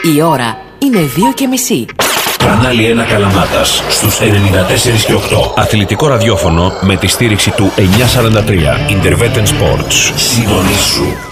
Η ώρα είναι 2:30. Κανάλι 1 Καλαμάτας στους 94 και 8. Αθλητικό ραδιόφωνο με τη στήριξη του 943. Intervetten Sports. Συντονίσου.